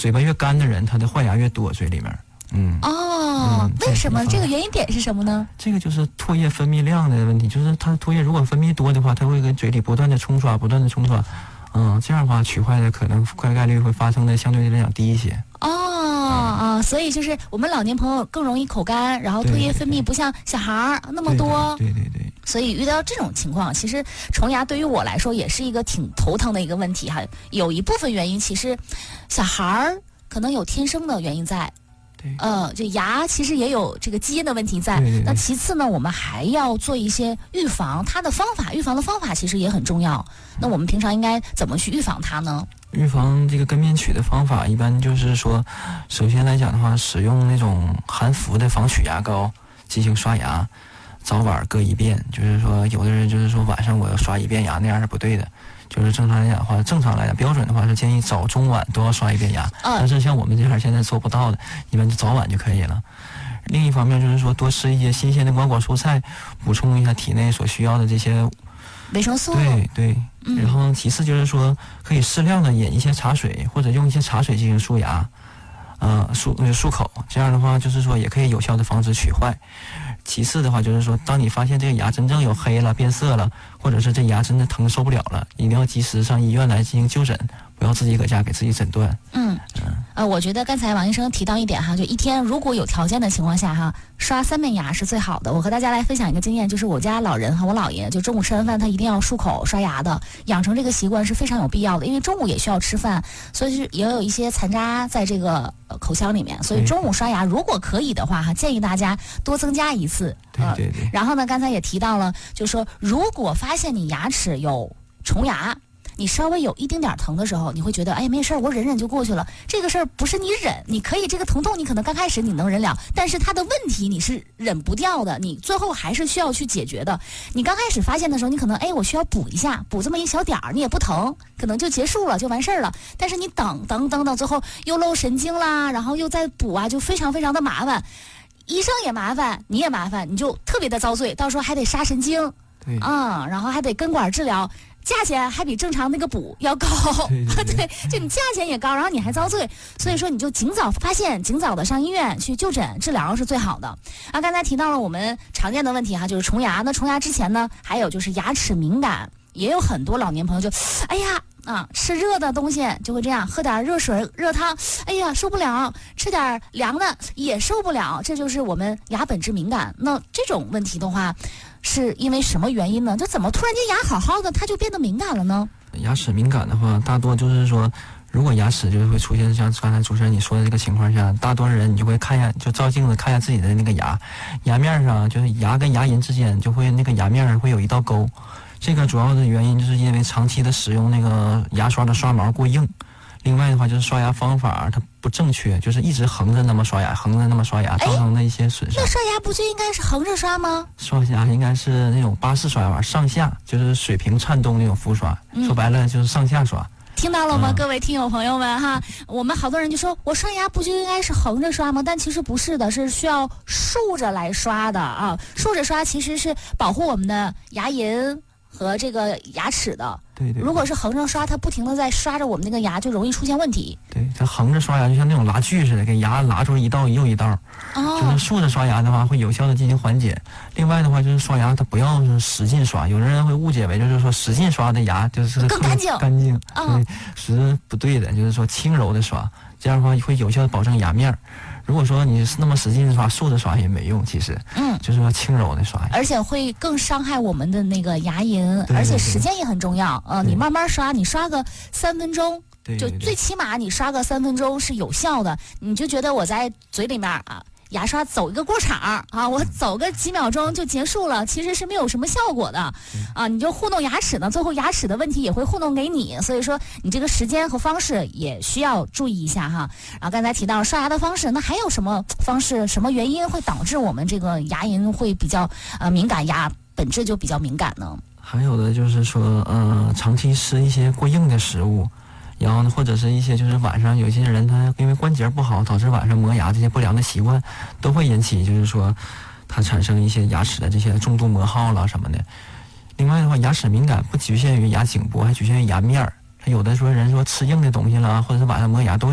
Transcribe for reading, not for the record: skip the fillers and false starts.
嘴巴越干的人，他的坏牙越多，嘴里面。 为什么？这个原因点是什么呢？ 这个就是唾液分泌量的问题，就是它唾液如果分泌多的话，它会跟嘴里不断的冲刷，这样的话龋坏的可能概率会发生的相对来讲低一些。 所以就是我们老年朋友更容易口干，然后唾液分泌不像小孩那么多。 对。 所以遇到这种情况，其实虫牙对于我来说也是一个挺头疼的一个问题哈。有一部分原因，其实小孩可能有天生的原因在。这牙其实也有这个基因的问题在。那其次呢，我们还要做一些预防，预防的方法其实也很重要。那我们平常应该怎么去预防它呢？ 预防这个根面龋的方法，一般就是说，首先来讲的话，使用那种含氟的防龋牙膏进行刷牙，早晚各一遍。就是说，有的人就是说晚上我要刷一遍牙，那样是不对的。就是正常来讲的话，标准的话是建议早中晚都要刷一遍牙。但是像我们这样现在做不到的，一般就早晚就可以了。另一方面就是说，多吃一些新鲜的瓜果蔬菜，补充一下体内所需要的这些维生素。 对。然后其次就是说，可以适量的饮一些茶水，或者用一些茶水进行漱牙，漱口。这样的话就是说也可以有效的防止龋坏。其次的话就是说，当你发现这个牙真正有黑了、变色了，或者是这牙真的疼受不了了，一定要及时上医院来进行就诊，不要自己搁家给自己诊断。 我觉得刚才王医生提到一点哈，就一天如果有条件的情况下哈，刷3遍牙是最好的。我和大家来分享一个经验，就是我家老人哈，我姥爷就中午吃完饭他一定要漱口刷牙的，养成这个习惯是非常有必要的，因为中午也需要吃饭，所以也有一些残渣在这个口腔里面，所以中午刷牙如果可以的话哈，建议大家多增加一次。 对。 然后呢，刚才也提到了，就是说如果发现你牙齿有虫牙，你稍微有一丁点疼的时候，你会觉得没事儿，我忍忍就过去了。这个事儿不是你忍，你可以这个疼痛你可能刚开始你能忍了，但是它的问题你是忍不掉的，你最后还是需要去解决的。你刚开始发现的时候，你可能我需要补一下，补这么一小点儿，你也不疼，可能就结束了，就完事儿了。但是你等最后又漏神经啦，然后又再补啊，就非常非常的麻烦。医生也麻烦，你也麻烦，你就特别的遭罪，到时候还得杀神经，然后还得根管治疗。价钱还比正常那个补要高，对，就你价钱也高，然后你还遭罪，所以说你就尽早发现，尽早的上医院去就诊治疗是最好的。刚才提到了我们常见的问题哈，就是虫牙。那虫牙之前呢，还有就是牙齿敏感，也有很多老年朋友就，吃热的东西就会这样，喝点热水、热汤，受不了；吃点凉的也受不了，这就是我们牙本质敏感。那这种问题的话，是因为什么原因呢？就怎么突然间牙好好的，它就变得敏感了呢？ 牙齿敏感的话，大多就是说，如果牙齿就是会出现像刚才主持人你说的这个情况下，大多数人你就会看一下，就照镜子看一下自己的那个牙面上，就是牙跟牙龈之间就会那个牙面会有一道沟。这个主要的原因就是因为长期的使用那个牙刷的刷毛过硬，另外的话就是刷牙方法它不正确，就是一直横着那么刷牙，造成的一些损伤。 那刷牙不就应该是横着刷吗？ 刷牙应该是那种巴氏刷法，上下就是水平颤动那种浮刷，说白了就是上下刷。 听到了吗，各位听友朋友们哈？我们好多人就说，我刷牙不就应该是横着刷吗？但其实不是的，是需要竖着来刷的啊。竖着刷其实是保护我们的牙龈和这个牙齿的。 对。 如果是横着刷，它不停的在刷着我们那个牙，就容易出现问题。 对，它横着刷牙就像那种拉锯似的，给牙拉出一道又一道。就是竖着刷牙的话，会有效的进行缓解。另外的话，就是刷牙它不要是使劲刷，有的人会误解为就是说使劲刷的牙就是更干净。 是不对的，就是说轻柔的刷，这样的话会有效的保证牙面。如果说你那么使劲的刷，竖着刷也没用，其实，就是说轻柔的刷， 而且会更伤害我们的那个牙龈，而且时间也很重要。你慢慢刷，你刷个3分钟，就最起码你刷个3分钟是有效的。你就觉得我在嘴里面牙刷走一个过场我走个几秒钟就结束了，其实是没有什么效果的你就糊弄牙齿呢，最后牙齿的问题也会糊弄给你，所以说你这个时间和方式也需要注意一下哈。然后刚才提到了刷牙的方式，那还有什么方式、什么原因会导致我们这个牙龈会比较敏感，牙本质就比较敏感呢？ 还有的就是说长期吃一些过硬的食物，然后呢，或者是一些就是晚上有些人他因为关节不好，导致晚上磨牙这些不良的习惯，都会引起就是说它产生一些牙齿的这些重度磨耗了什么的。另外的话，牙齿敏感不局限于牙颈部，还局限于牙面儿。有的说人说吃硬的东西了，或者是晚上磨牙都